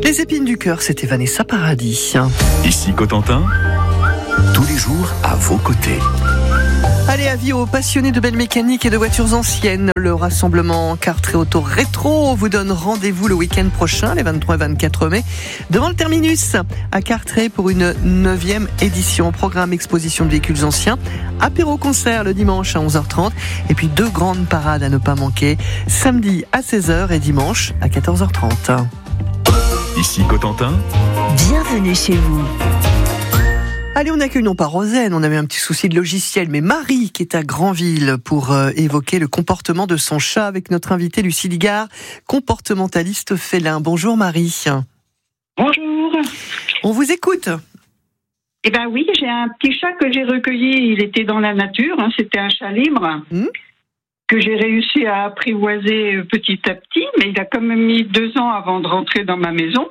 Les épines du cœur, c'était Vanessa Paradis. Ici Cotentin, tous les jours à vos côtés. Allez, avis aux passionnés de belle mécanique et de voitures anciennes. Le rassemblement Cartré Auto Rétro vous donne rendez-vous le week-end prochain, les 23 et 24 mai, devant le terminus à Cartré pour une 9e édition. Programme exposition de véhicules anciens, apéro-concert le dimanche à 11h30 et puis 2 grandes parades à ne pas manquer, samedi à 16h et dimanche à 14h30. Ici Cotentin, Bienvenue chez vous. Allez, on accueille non pas Rosen, on avait un petit souci de logiciel, mais Marie qui est à Granville pour évoquer le comportement de son chat avec notre invité Lucie Ligard, comportementaliste félin. Bonjour Marie. Bonjour. On vous écoute. Eh ben oui, j'ai un petit chat que j'ai recueilli, il était dans la nature, c'était un chat libre que j'ai réussi à apprivoiser petit à petit, mais il a quand même mis 2 ans avant de rentrer dans ma maison.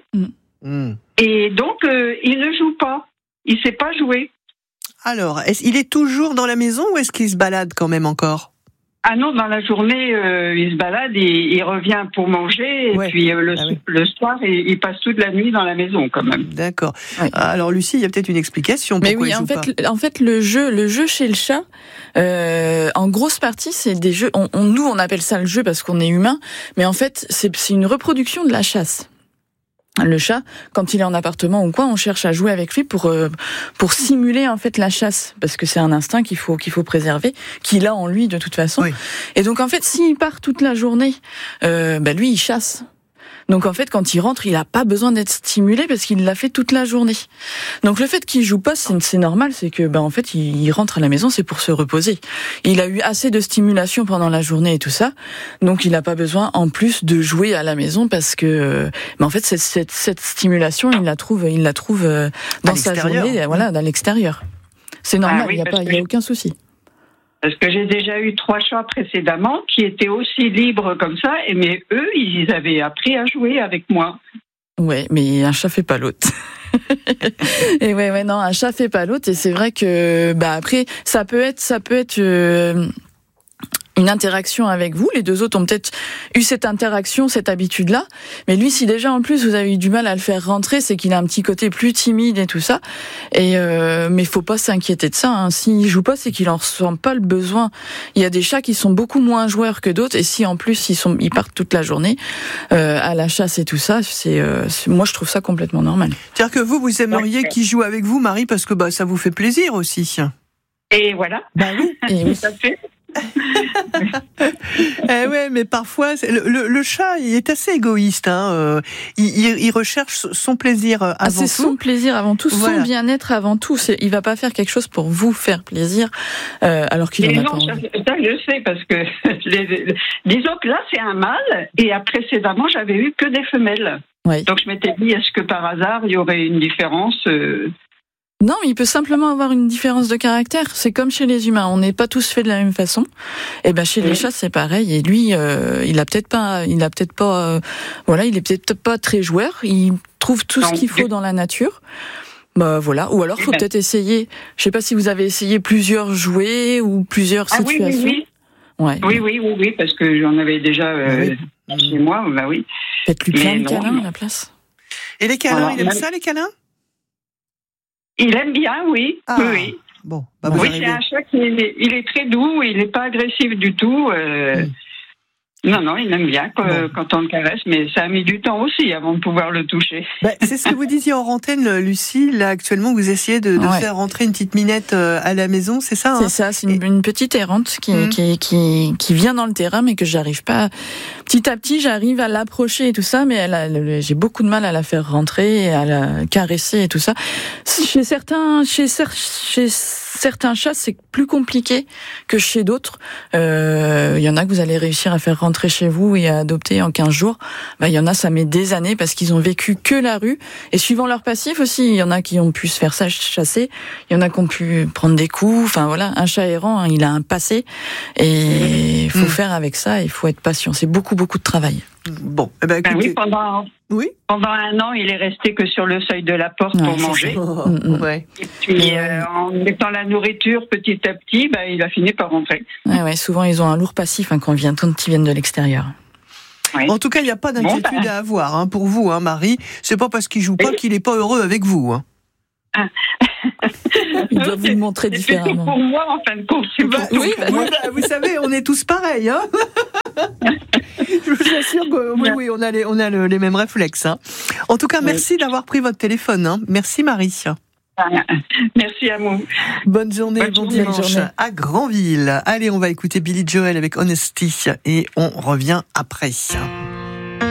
Et donc, il ne joue pas. Il ne sait pas jouer. Alors, il est toujours dans la maison ou est-ce qu'il se balade quand même encore ? Ah non, dans la journée, il se balade, il revient pour manger, et puis le soir, il passe toute la nuit dans la maison quand même. D'accord. Ouais. Alors Lucie, il y a peut-être une explication pourquoi il joue pas. En fait, le jeu chez le chat, en grosse partie, c'est des jeux. Nous, on appelle ça le jeu parce qu'on est humain, mais en fait, c'est une reproduction de la chasse. Le chat, quand il est en appartement ou quoi, on cherche à jouer avec lui pour simuler en fait la chasse, parce que c'est un instinct qu'il faut préserver, qu'il a en lui de toute façon. Oui. Et donc en fait, s'il part toute la journée, lui il chasse. Donc en fait, quand il rentre, il a pas besoin d'être stimulé parce qu'il l'a fait toute la journée. Donc le fait qu'il joue pas, c'est normal, c'est que en fait, il rentre à la maison, c'est pour se reposer. Il a eu assez de stimulation pendant la journée et tout ça, donc il a pas besoin en plus de jouer à la maison parce que en fait cette stimulation, il la trouve dans sa journée, voilà, dans l'extérieur. C'est normal, il y a aucun souci. Parce que j'ai déjà eu 3 chats précédemment qui étaient aussi libres comme ça, mais eux, ils avaient appris à jouer avec moi. Ouais, mais un chat fait pas l'autre. Et non, un chat fait pas l'autre. Et c'est vrai que, après, ça peut être une interaction avec vous. Les 2 autres ont peut-être eu cette interaction, cette habitude-là. Mais lui, si déjà en plus vous avez eu du mal à le faire rentrer, c'est qu'il a un petit côté plus timide et tout ça. Et mais faut pas s'inquiéter de ça. S'il joue pas, c'est qu'il en ressent pas le besoin. Il y a des chats qui sont beaucoup moins joueurs que d'autres. Et si en plus ils partent toute la journée à la chasse et tout ça, moi je trouve ça complètement normal. C'est-à-dire que vous aimeriez qu'il joue avec vous, Marie, parce que ça vous fait plaisir aussi. Et voilà. Oui. Et oui. Tout à fait. Mais parfois le chat il est assez égoïste. Il recherche son plaisir avant tout. C'est son plaisir avant tout, son bien-être avant tout. Il va pas faire quelque chose pour vous faire plaisir, alors qu'il en a pas envie. Ça je sais parce que disons que là c'est un mâle et précédemment j'avais eu que des femelles. Oui. Donc je m'étais dit est-ce que par hasard il y aurait une différence Non, mais il peut simplement avoir une différence de caractère. C'est comme chez les humains, on n'est pas tous faits de la même façon. Et chez les chats, c'est pareil. Et lui, il est peut-être pas très joueur. Il trouve tout ce qu'il faut dans la nature. Ou alors faut peut-être essayer. Je sais pas si vous avez essayé plusieurs jouets ou plusieurs situations. Oui. Ouais. Oui, parce que j'en avais déjà chez moi. Oui. Faites-lui plein de câlins à la place. Et les câlins, il aime ça, les câlins? Il aime bien, oui. Oui. Bon, c'est un chat il est très doux, il n'est pas agressif du tout. Non, il aime bien quand on le caresse, mais ça a mis du temps aussi avant de pouvoir le toucher. C'est ce que vous disiez en antenne, Lucie. Là, actuellement, vous essayez de faire rentrer une petite minette à la maison, c'est ça? C'est ça, c'est une petite errante qui vient dans le terrain, mais que j'arrive pas. Petit à petit, j'arrive à l'approcher et tout ça, mais j'ai beaucoup de mal à la faire rentrer, à la caresser et tout ça. Chez certains chats, c'est plus compliqué que chez d'autres. Il y en a que vous allez réussir à faire rentrer chez vous et à adopter en 15 jours. Il y en a, ça met des années parce qu'ils ont vécu que la rue. Et suivant leur passif aussi, il y en a qui ont pu se faire chasser. Il y en a qui ont pu prendre des coups. Enfin voilà, un chat errant, il a un passé. Et il faut faire avec ça, il faut être patient. C'est beaucoup de travail. Bon, écoutez... Pendant 1 an, il est resté que sur le seuil de la porte pour manger. Et puis, en mettant la nourriture petit à petit, il a fini par rentrer. Souvent, ils ont un lourd passif quand ils viennent de l'extérieur. Oui. En tout cas, il n'y a pas d'inquiétude à avoir pour vous, Marie. C'est pas parce qu'il joue pas qu'il n'est pas heureux avec vous. Il doit vous le montrer différemment. C'est pour moi, en fin de compte. Vous savez, on est tous pareils. Je vous assure que oui, on a les mêmes réflexes. En tout cas, merci d'avoir pris votre téléphone. Merci Marie. Merci à vous. Bonne journée, bon dimanche à Granville. Allez, on va écouter Billy Joel avec Honesty et on revient après.